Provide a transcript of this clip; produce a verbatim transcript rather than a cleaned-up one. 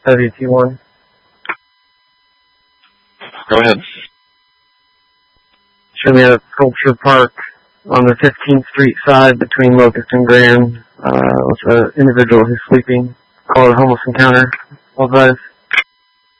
W T one. Go ahead. Show me a sculpture park on the fifteenth Street side between Locust and Grand, uh, with an individual who's sleeping. Call it a homeless encounter. All advised.